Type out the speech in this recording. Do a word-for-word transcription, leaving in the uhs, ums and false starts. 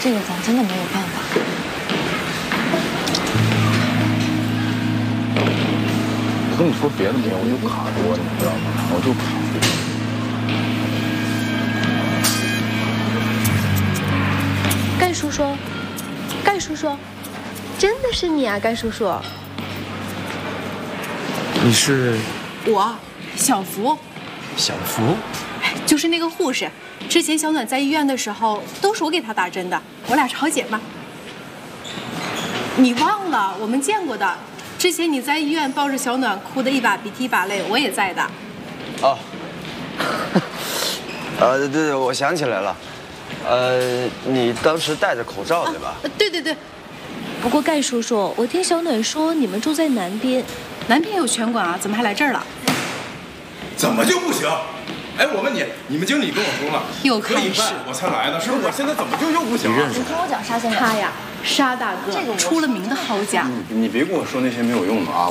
这个咱真的没有办法。 我跟你说别的没有，我就卡多，你知道吗？我就卡。 盖叔叔，盖叔叔，真的是你啊，盖叔叔。 你是我，小福。 小福？ 哎，就是那个护士。之前小暖在医院的时候，都是我给她打针的，我俩是好姐妹。你忘了我们见过的？之前你在医院抱着小暖哭得一把鼻涕一把泪，我也在的。 哦，呃，对对，我想起来了，呃，你当时戴着口罩对吧？ 啊、对对对。 不过盖叔叔，我听小暖说你们住在南边， 南边有拳馆啊，怎么还来这儿了？ 怎么就不行？哎，我问你，你们经理跟我说了， 又开始我才来的，是不是？我现在怎么就又不行了？ 你听我讲，沙先生， 他呀，沙大哥，这个出了名的好假。 你你别跟我说那些没有用的啊！